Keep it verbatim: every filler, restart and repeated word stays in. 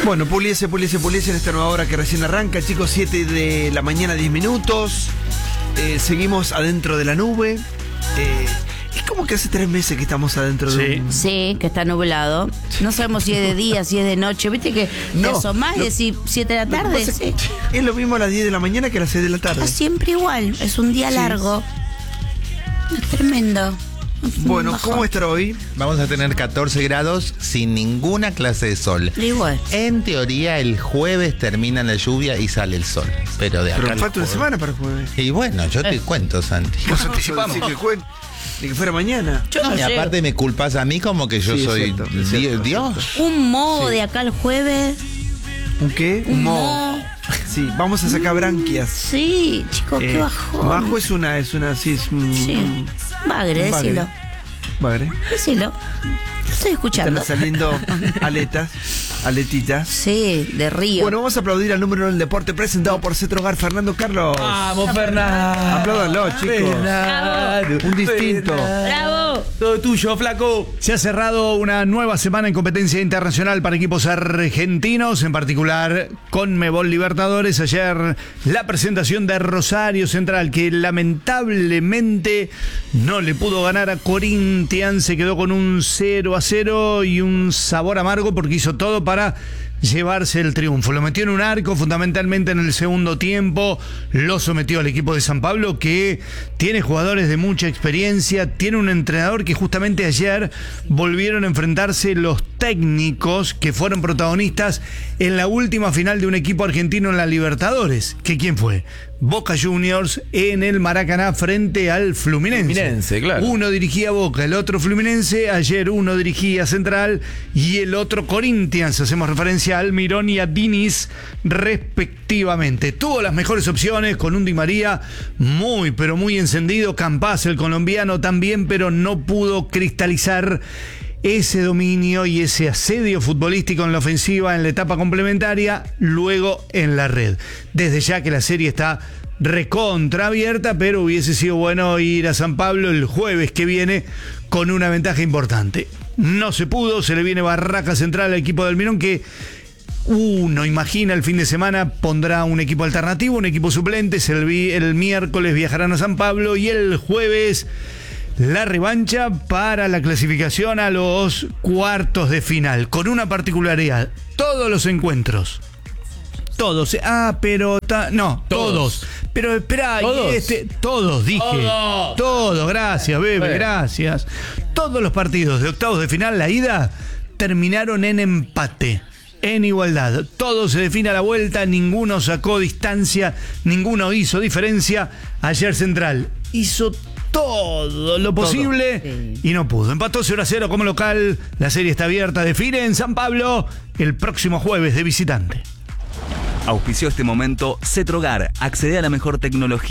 Bueno, puliese, puliese, puliese en esta nueva hora que recién arranca, chicos, siete de la mañana, diez minutos. Eh, seguimos adentro de la nube. Eh, es como que hace tres meses que estamos adentro Sí. de un... Sí, que está nublado. No sabemos si es de día, si es de noche. ¿Viste que No, te asomás y lo- decís siete de la Lo que tarde? pasa es Sí. que es lo mismo a las diez de la mañana que a las seis de la tarde. Está siempre igual. Es un día Sí. largo. Es tremendo. Es un Bueno, bajón. ¿cómo estará hoy? Vamos a tener catorce grados sin ninguna clase de sol. Igual. En teoría, el jueves termina la lluvia y sale el sol. Pero de acá. Pero al falta una jueves- semana para el jueves. Y bueno, yo te cuento, Santi. Nos anticipamos. Ni que, fue- ni que fuera mañana. Yo no Y sé. aparte me culpas a mí como que yo Sí, es soy cierto, es di- cierto, es Dios. Un modo de acá al jueves. ¿Un qué? Un Mo. mo. Sí, vamos a sacar branquias. Sí, chicos, qué Eh, bajón. Majo es una, es una, sí, es un... Sí. Bagre, un bagre. decilo. Bagre. Decilo. Estoy escuchando. Están saliendo aletas, aletitas. Sí, de río. Bueno, vamos a aplaudir al número del deporte presentado por Cetrogar, Fernando Carlos. Vamos, Fernando. Apláudanlo, chicos. Fernando. Un distinto. ¡Bravo! Todo tuyo, flaco. Se ha cerrado una nueva semana en competencia internacional para equipos argentinos, en particular Conmebol Libertadores. Ayer la presentación de Rosario Central, que lamentablemente no le pudo ganar a Corinthians, se quedó con un cero a cero y un sabor amargo porque hizo todo para llevarse el triunfo. Lo metió en un arco fundamentalmente en el segundo tiempo, lo sometió al equipo de San Pablo, que tiene jugadores de mucha experiencia, tiene un entrenador que justamente ayer volvieron a enfrentarse los técnicos que fueron protagonistas en la última final de un equipo argentino en la Libertadores. ¿Que quién fue? Boca Juniors en el Maracaná frente al Fluminense. Fluminense, claro. Uno dirigía Boca, el otro Fluminense. Ayer uno dirigía Central y el otro Corinthians. Hacemos referencia a Almirón y a Diniz respectivamente. Tuvo las mejores opciones con un Di María muy pero muy encendido. Campaz, el colombiano, también, pero no pudo cristalizar ese dominio y ese asedio futbolístico en la ofensiva en la etapa complementaria, luego en la red. Desde ya que la serie está recontra abierta, pero hubiese sido bueno ir a San Pablo el jueves que viene con una ventaja importante. No se pudo, se le viene barraca central al equipo del Mirón, que uno imagina el fin de semana pondrá un equipo alternativo, un equipo suplente. El, vi- el miércoles viajarán a San Pablo y el jueves la revancha para la clasificación a los cuartos de final, con una particularidad: todos los encuentros, todos, ah, pero ta- no, todos, Todos. pero espera, ¿Todos? este, todos dije, Todos. todos, gracias, bebé, Bueno. gracias. Todos los partidos de octavos de final, la ida, terminaron en empate, en igualdad. Todo se define a la vuelta, ninguno sacó distancia, ninguno hizo diferencia. Ayer Central hizo todo lo posible Sí. y no pudo. Empató cero a cero como local. La serie está abierta. Define en San Pablo el próximo jueves de visitante. Auspició este momento Cetrogar. Accede a la mejor tecnología.